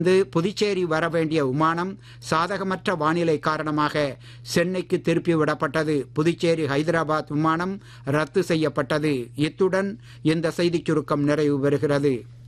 புதுச்சேரி வர வேண்டிய விமானம் சாதகமற்ற வானிலை காரணமாக சென்னைக்கு திருப்பிவிடப்பட்டது. புதுச்சேரி ஹைதராபாத் விமானம் ரத்து செய்யப்பட்டது. இத்துடன் இந்த செய்திச் சுருக்கம் நிறைவு பெறுகிறது.